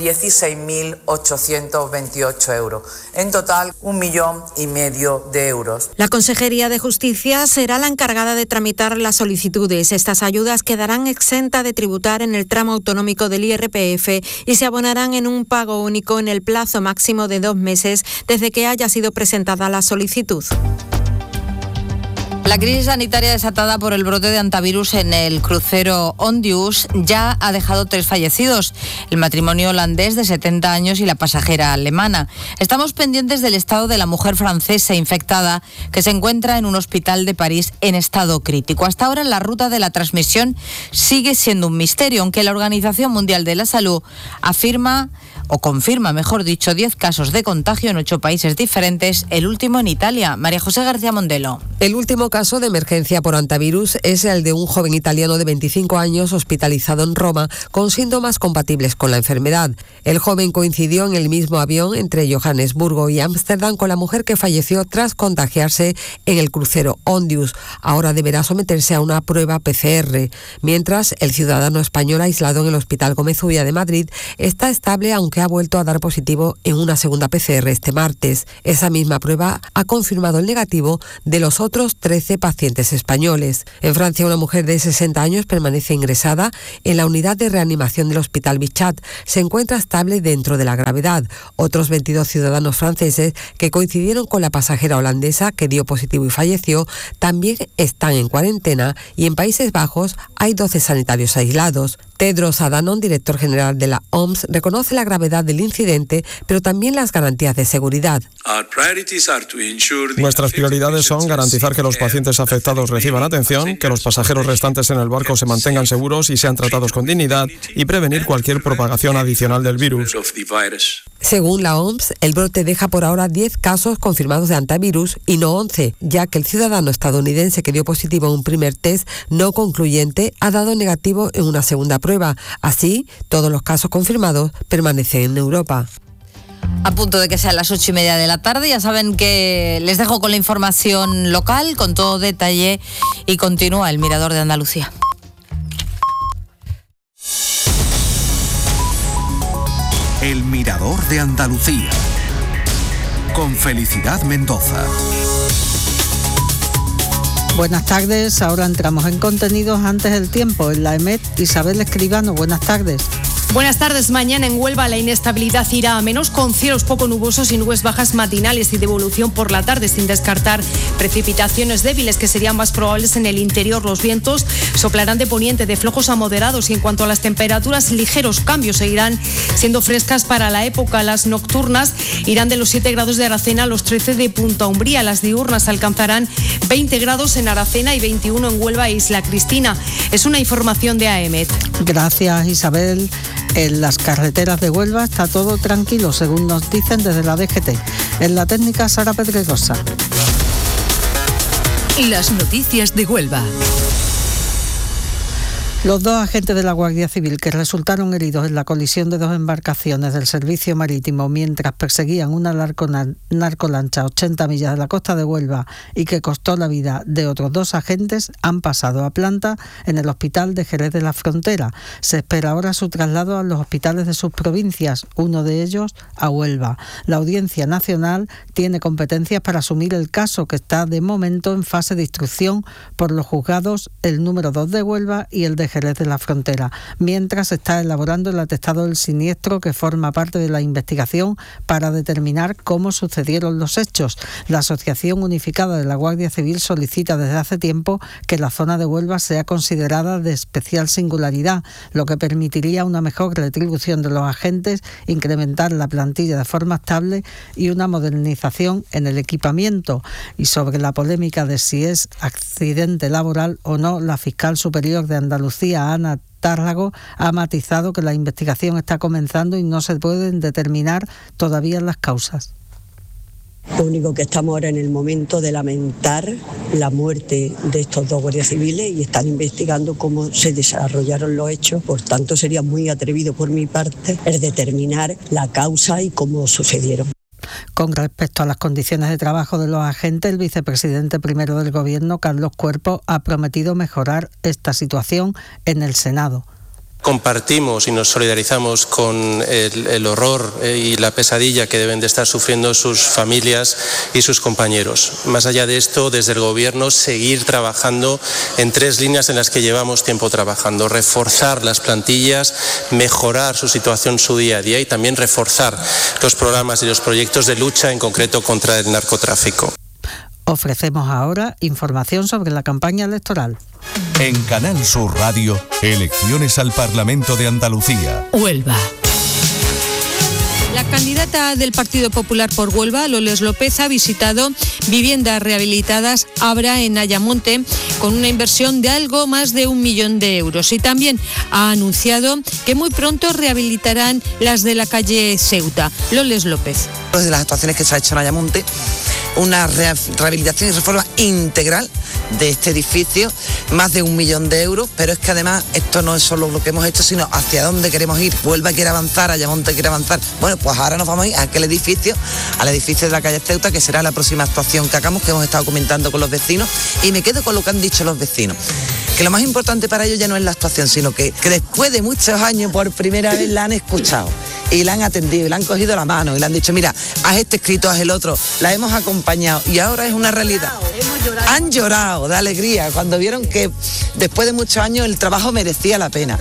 16.828 euros. En total, 1,5 millones de euros. La Consejería de Justicia será la encargada de tramitar las solicitudes. Estas ayudas quedarán exentas de tributar en el tramo autonómico del IRPF y se abonarán en un pago único en el plazo máximo de 2 meses desde que haya sido presentada la solicitud. La crisis sanitaria desatada por el brote de hantavirus en el crucero Ondius ya ha dejado 3 fallecidos, el matrimonio holandés de 70 años y la pasajera alemana. Estamos pendientes del estado de la mujer francesa infectada que se encuentra en un hospital de París en estado crítico. Hasta ahora la ruta de la transmisión sigue siendo un misterio, aunque la Organización Mundial de la Salud confirma, 10 casos de contagio en 8 países diferentes, el último en Italia. María José García Mondelo. El último caso de emergencia por hantavirus es el de un joven italiano de 25 años hospitalizado en Roma con síntomas compatibles con la enfermedad. El joven coincidió en el mismo avión entre Johannesburgo y Ámsterdam con la mujer que falleció tras contagiarse en el crucero Ondius. Ahora deberá someterse a una prueba PCR, mientras el ciudadano español aislado en el Hospital Gómez Ulla de Madrid está estable, aunque ha vuelto a dar positivo en una segunda PCR este martes. Esa misma prueba ha confirmado el negativo de los otros 13 pacientes españoles. En Francia, una mujer de 60 años permanece ingresada en la unidad de reanimación del Hospital Bichat. Se encuentra estable dentro de la gravedad. Otros 22 ciudadanos franceses que coincidieron con la pasajera holandesa que dio positivo y falleció también están en cuarentena, y en Países Bajos hay 12 sanitarios aislados. Tedros Adhanom, director general de la OMS, reconoce la gravedad del incidente, pero también las garantías de seguridad. Nuestras prioridades son garantizar que los pacientes afectados reciban atención, que los pasajeros restantes en el barco se mantengan seguros y sean tratados con dignidad, y prevenir cualquier propagación adicional del virus. Según la OMS, el brote deja por ahora 10 casos confirmados de hantavirus y no 11, ya que el ciudadano estadounidense que dio positivo en un primer test no concluyente ha dado negativo en una segunda prueba. Así, todos los casos confirmados permanecen en Europa. A punto de que sean las 8:30 de la tarde, ya saben que les dejo con la información local, con todo detalle, y continúa el Mirador de Andalucía. El Mirador de Andalucía, con Felicidad Mendoza. Buenas tardes, ahora entramos en contenidos antes del tiempo. En la EMET, Isabel Escribano, buenas tardes. Buenas tardes. Mañana en Huelva la inestabilidad irá a menos, con cielos poco nubosos y nubes bajas matinales y de evolución por la tarde, sin descartar precipitaciones débiles que serían más probables en el interior. Los vientos soplarán de poniente de flojos a moderados, y en cuanto a las temperaturas, ligeros cambios, seguirán siendo frescas para la época. Las nocturnas irán de los 7 grados de Aracena a los 13 de Punta Umbría. Las diurnas alcanzarán 20 grados en Aracena y 21 en Huelva e Isla Cristina. Es una información de AEMET. Gracias, Isabel. En las carreteras de Huelva está todo tranquilo, según nos dicen desde la DGT. En la técnica, Sara Pedregosa. Las noticias de Huelva. Los 2 agentes de la Guardia Civil que resultaron heridos en la colisión de 2 embarcaciones del servicio marítimo mientras perseguían una narcolancha a 80 millas de la costa de Huelva y que costó la vida de otros 2 agentes han pasado a planta en el hospital de Jerez de la Frontera. Se espera ahora su traslado a los hospitales de sus provincias, uno de ellos a Huelva. La Audiencia Nacional tiene competencias para asumir el caso, que está de momento en fase de instrucción por los juzgados el número 2 de Huelva y el de Jerez de la Frontera, mientras se está elaborando el atestado del siniestro que forma parte de la investigación para determinar cómo sucedieron los hechos. La Asociación Unificada de la Guardia Civil solicita desde hace tiempo que la zona de Huelva sea considerada de especial singularidad, lo que permitiría una mejor retribución de los agentes, incrementar la plantilla de forma estable y una modernización en el equipamiento. Y sobre la polémica de si es accidente laboral o no, la fiscal superior de Andalucía, Ana Tárlago, ha matizado que la investigación está comenzando y no se pueden determinar todavía las causas. Lo único que estamos ahora en el momento de lamentar la muerte de estos 2 guardias civiles y están investigando cómo se desarrollaron los hechos. Por tanto, sería muy atrevido por mi parte el determinar la causa y cómo sucedieron. Con respecto a las condiciones de trabajo de los agentes, el vicepresidente primero del Gobierno, Carlos Cuerpo, ha prometido mejorar esta situación en el Senado. Compartimos y nos solidarizamos con el horror y la pesadilla que deben de estar sufriendo sus familias y sus compañeros. Más allá de esto, desde el Gobierno, seguir trabajando en 3 líneas en las que llevamos tiempo trabajando. Reforzar las plantillas, mejorar su situación, su día a día y también reforzar los programas y los proyectos de lucha, en concreto contra el narcotráfico. Ofrecemos ahora información sobre la campaña electoral. En Canal Sur Radio, elecciones al Parlamento de Andalucía. Huelva. La candidata del Partido Popular por Huelva, Loles López, ha visitado viviendas rehabilitadas Abra en Ayamonte con una inversión de algo más de 1 millón de euros y también ha anunciado que muy pronto rehabilitarán las de la calle Ceuta. Loles López. De las actuaciones que se ha hecho en Ayamonte, una rehabilitación y reforma integral de este edificio, más de 1 millón de euros, pero es que además esto no es solo lo que hemos hecho, sino hacia dónde queremos ir. Huelva quiere avanzar, Ayamonte quiere avanzar. Bueno, pues ahora nos vamos a ir a aquel edificio, al edificio de la calle Ceuta, que será la próxima actuación que hagamos, que hemos estado comentando con los vecinos, y me quedo con lo que han dicho los vecinos, que lo más importante para ellos ya no es la actuación, sino que después de muchos años por primera vez la han escuchado y la han atendido y la han cogido la mano y le han dicho, mira, haz este escrito, haz el otro, la hemos acompañado y ahora es una realidad. Han llorado de alegría cuando vieron que después de muchos años el trabajo merecía la pena.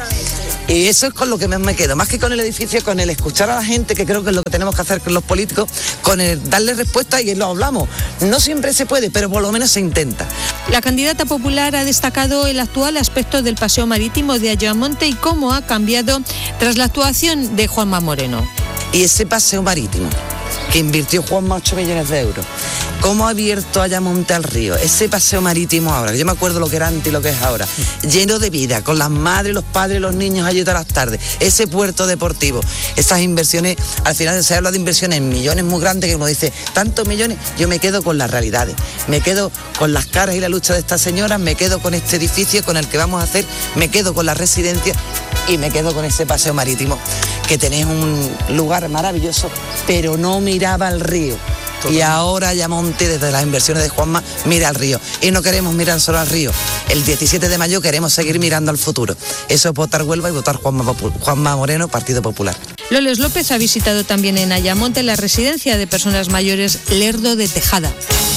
Y eso es con lo que me quedo, más que con el edificio, con el escuchar a la gente, que creo que es lo que tenemos que hacer con los políticos, con el darle respuesta, y lo hablamos. No siempre se puede, pero por lo menos se intenta. La candidata popular ha destacado el actual aspecto del paseo marítimo de Ayamonte y cómo ha cambiado tras la actuación de Juanma Moreno. Y ese paseo marítimo que invirtió Juanma 8 millones de euros, cómo ha abierto Ayamonte al río, ese paseo marítimo ahora, que yo me acuerdo lo que era antes y lo que es ahora, lleno de vida, con las madres, los padres, los niños allí todas las tardes, ese puerto deportivo, esas inversiones, al final se habla de inversiones en millones muy grandes, que uno dice, tantos millones, yo me quedo con las realidades, me quedo con las caras y la lucha de estas señoras, me quedo con este edificio con el que vamos a hacer, me quedo con la residencia y me quedo con ese paseo marítimo, que tenéis un lugar maravilloso, pero no miraba al río. Y ahora Ayamonte, desde las inversiones de Juanma, mira al río. Y no queremos mirar solo al río. El 17 de mayo queremos seguir mirando al futuro. Eso es votar Huelva y votar Juanma Moreno, Partido Popular. Loles López ha visitado también en Ayamonte la residencia de personas mayores Lerdo de Tejada.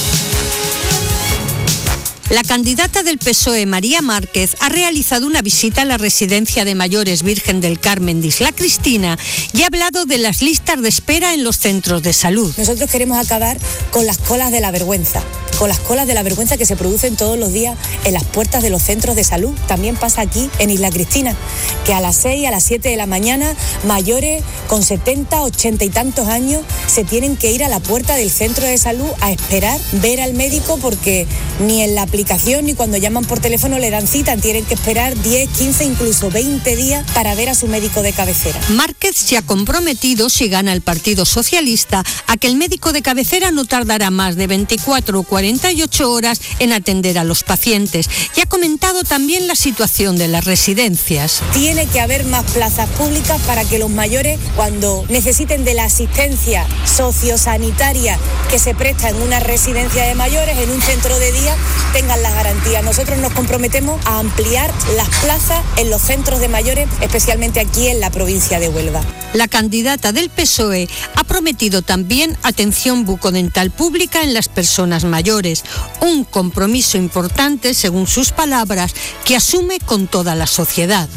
La candidata del PSOE, María Márquez, ha realizado una visita a la residencia de mayores Virgen del Carmen de Isla Cristina y ha hablado de las listas de espera en los centros de salud. Nosotros queremos acabar con las colas de la vergüenza, que se producen todos los días en las puertas de los centros de salud. También pasa aquí en Isla Cristina, que a las 6, a las 7 de la mañana, mayores con 70, 80 y tantos años se tienen que ir a la puerta del centro de salud a esperar ver al médico, porque ni en la aplicación ni cuando llaman por teléfono le dan cita, tienen que esperar 10, 15, incluso 20 días para ver a su médico de cabecera. Márquez se ha comprometido, si gana el Partido Socialista, a que el médico de cabecera no tardará más de 24 o 48 horas en atender a los pacientes, y ha comentado también la situación de las residencias. Tiene que haber más plazas públicas para que los mayores, cuando necesiten de la asistencia sociosanitaria que se presta en una residencia de mayores, en un centro de día, tengan las garantías. Nosotros nos comprometemos a ampliar las plazas en los centros de mayores, especialmente aquí en la provincia de Huelva. La candidata del PSOE ha prometido también atención bucodental pública en las personas mayores, un compromiso importante, según sus palabras, que asume con toda la sociedad.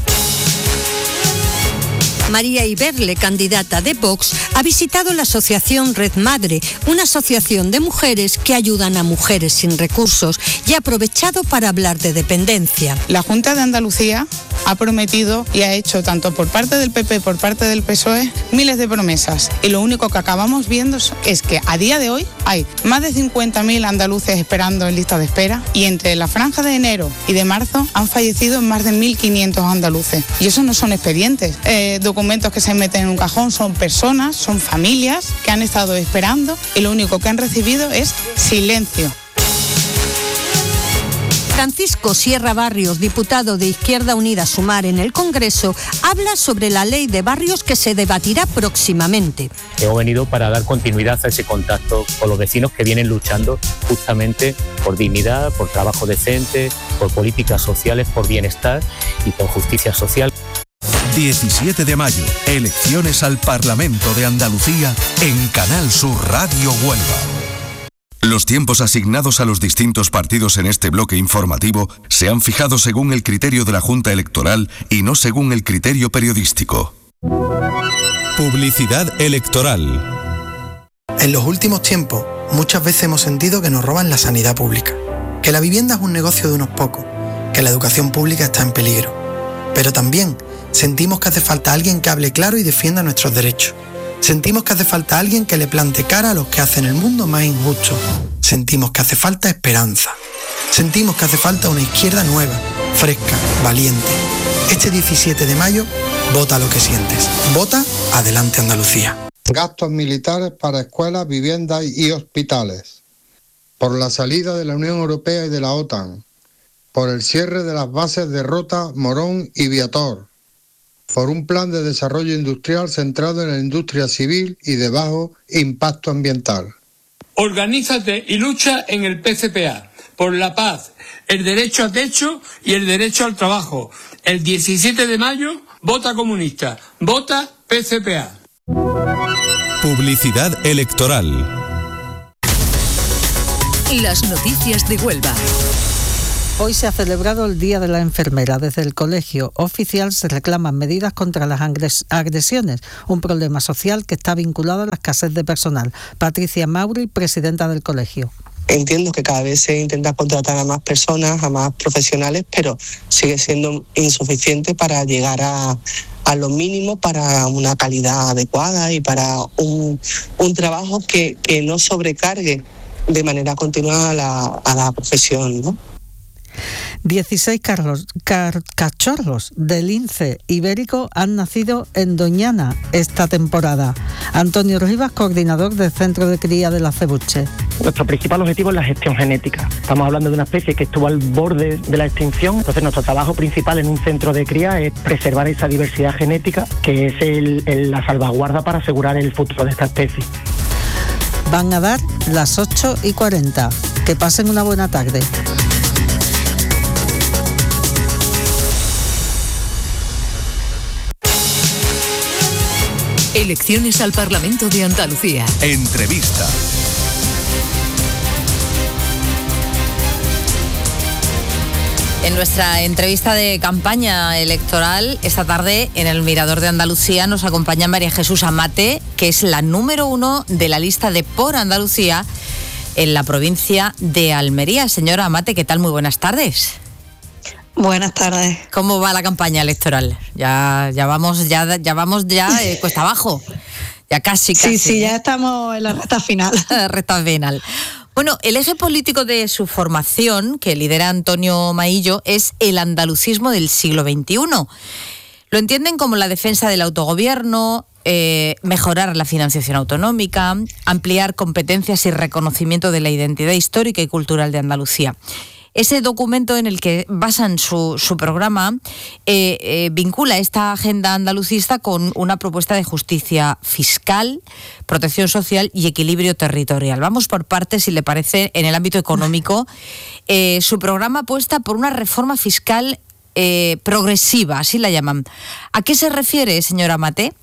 María Iberle, candidata de Vox, ha visitado la asociación Red Madre, una asociación de mujeres que ayudan a mujeres sin recursos, y ha aprovechado para hablar de dependencia. La Junta de Andalucía ha prometido y ha hecho, tanto por parte del PP por parte del PSOE, miles de promesas, y lo único que acabamos viendo es que a día de hoy hay más de 50.000 andaluces esperando en lista de espera, y entre la franja de enero y de marzo han fallecido más de 1.500 andaluces, y eso no son expedientes, documentos que se meten en un cajón, son personas, son familias que han estado esperando, y lo único que han recibido es silencio. Francisco Sierra Barrios, diputado de Izquierda Unida Sumar en el Congreso, habla sobre la ley de barrios que se debatirá próximamente. Hemos venido para dar continuidad a ese contacto con los vecinos que vienen luchando justamente por dignidad, por trabajo decente, por políticas sociales, por bienestar y por justicia social. 17 de mayo, elecciones al Parlamento de Andalucía en Canal Sur Radio Huelva. Los tiempos asignados a los distintos partidos en este bloque informativo se han fijado según el criterio de la Junta Electoral y no según el criterio periodístico. Publicidad electoral. En los últimos tiempos, muchas veces hemos sentido que nos roban la sanidad pública, que la vivienda es un negocio de unos pocos, que la educación pública está en peligro. Pero también sentimos que hace falta alguien que hable claro y defienda nuestros derechos. Sentimos que hace falta alguien que le plante cara a los que hacen el mundo más injusto. Sentimos que hace falta esperanza. Sentimos que hace falta una izquierda nueva, fresca, valiente. Este 17 de mayo, vota lo que sientes. Vota Adelante Andalucía. Gastos militares para escuelas, viviendas y hospitales. Por la salida de la Unión Europea y de la OTAN. Por el cierre de las bases de Rota, Morón y Viator. Por un plan de desarrollo industrial centrado en la industria civil y de bajo impacto ambiental. Organízate y lucha en el PCPA, por la paz, el derecho a techo y el derecho al trabajo. El 17 de mayo, vota comunista, vota PCPA. Publicidad electoral. Las noticias de Huelva. Hoy se ha celebrado el Día de la Enfermera. Desde el Colegio Oficial se reclaman medidas contra las agresiones, un problema social que está vinculado a la escasez de personal. Patricia Mauri, presidenta del colegio. Entiendo que cada vez se intenta contratar a más personas, a más profesionales, pero sigue siendo insuficiente para llegar a lo mínimo, para una calidad adecuada y para un trabajo que no sobrecargue de manera continua a la profesión, ¿no? 16 cachorros del lince ibérico han nacido en Doñana esta temporada. Antonio Rivas, coordinador del Centro de Cría de la Cebuche. Nuestro principal objetivo es la gestión genética. Estamos hablando de una especie que estuvo al borde de la extinción, entonces nuestro trabajo principal en un centro de cría es preservar esa diversidad genética, que es la salvaguarda para asegurar el futuro de esta especie. Van a dar las 8:40. Que pasen una buena tarde. Elecciones al Parlamento de Andalucía. Entrevista. En nuestra entrevista de campaña electoral, esta tarde en el Mirador de Andalucía nos acompaña María Jesús Amate, que es la número 1 de la lista de Por Andalucía en la provincia de Almería. Señora Amate, ¿qué tal? Muy buenas tardes. Buenas tardes. ¿Cómo va la campaña electoral? Ya vamos cuesta abajo. Ya casi. Sí, ya estamos en la recta final. Recta final. Bueno, el eje político de su formación, que lidera Antonio Maillo, es el andalucismo del siglo XXI. Lo entienden como la defensa del autogobierno, mejorar la financiación autonómica, ampliar competencias y reconocimiento de la identidad histórica y cultural de Andalucía. Ese documento en el que basan su programa vincula esta agenda andalucista con una propuesta de justicia fiscal, protección social y equilibrio territorial. Vamos por partes, si le parece. En el ámbito económico, su programa apuesta por una reforma fiscal progresiva, así la llaman. ¿A qué se refiere, señora Maté?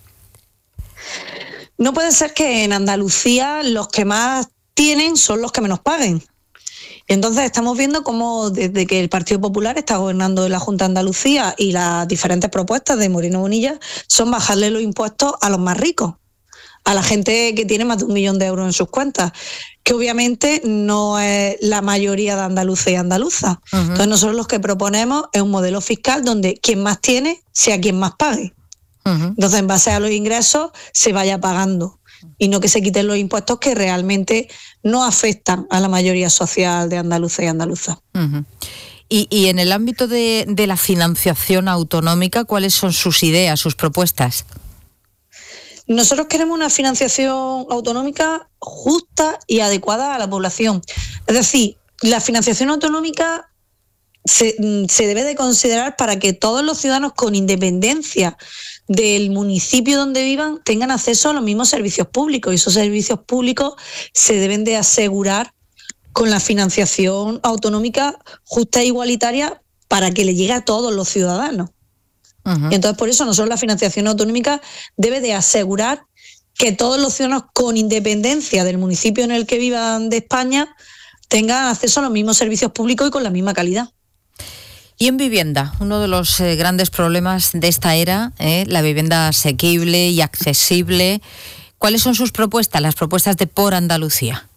No puede ser que en Andalucía los que más tienen son los que menos paguen. Entonces estamos viendo cómo desde que el Partido Popular está gobernando en la Junta de Andalucía y las diferentes propuestas de Moreno Bonilla son bajarle los impuestos a los más ricos, a la gente que tiene más de 1 millón de euros en sus cuentas, que obviamente no es la mayoría de andaluces y andaluzas. Uh-huh. Entonces nosotros lo que proponemos es un modelo fiscal donde quien más tiene sea quien más pague. Uh-huh. Entonces en base a los ingresos se vaya pagando y no que se quiten los impuestos que realmente no afectan a la mayoría social de andaluces y andaluzas. Uh-huh. Y en el ámbito de la financiación autonómica, ¿cuáles son sus ideas, sus propuestas? Nosotros queremos una financiación autonómica justa y adecuada a la población. Es decir, la financiación autonómica se debe de considerar para que todos los ciudadanos, con independencia del municipio donde vivan, tengan acceso a los mismos servicios públicos, y esos servicios públicos se deben de asegurar con la financiación autonómica justa e igualitaria para que le llegue a todos los ciudadanos. Uh-huh. Y entonces por eso nosotros la financiación autonómica debe de asegurar que todos los ciudadanos, con independencia del municipio en el que vivan de España, tengan acceso a los mismos servicios públicos y con la misma calidad. Y en vivienda, uno de los grandes problemas de esta era, la vivienda asequible y accesible. ¿Cuáles son sus propuestas, las propuestas de Por Andalucía?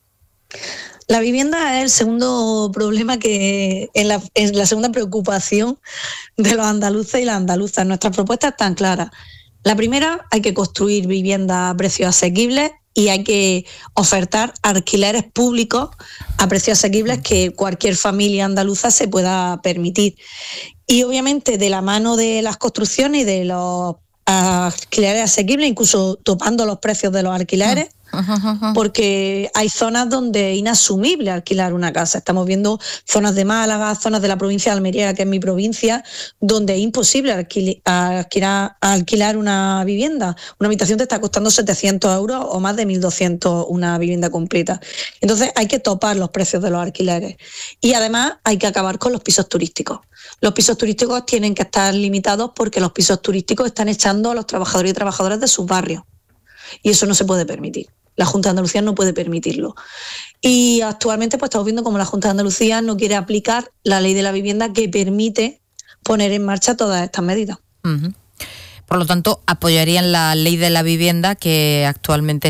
La vivienda es el segundo problema es la segunda preocupación de los andaluces y las andaluzas. Nuestras propuestas están claras. La primera, hay que construir viviendas a precios asequibles y hay que ofertar alquileres públicos a precios asequibles que cualquier familia andaluza se pueda permitir. Y obviamente de la mano de las construcciones y de los alquileres asequibles, incluso topando los precios de los alquileres, porque hay zonas donde es inasumible alquilar una casa. Estamos viendo zonas de Málaga, zonas de la provincia de Almería, que es mi provincia, donde es imposible alquilar una vivienda. Una habitación te está costando 700 euros o más de 1.200 una vivienda completa. Entonces hay que topar los precios de los alquileres. Y además hay que acabar con los pisos turísticos. Los pisos turísticos tienen que estar limitados porque los pisos turísticos están echando a los trabajadores y trabajadoras de sus barrios. Y eso no se puede permitir. La Junta de Andalucía no puede permitirlo. Y actualmente pues estamos viendo cómo la Junta de Andalucía no quiere aplicar la ley de la vivienda que permite poner en marcha todas estas medidas. Uh-huh. Por lo tanto, apoyarían la ley de la vivienda que actualmente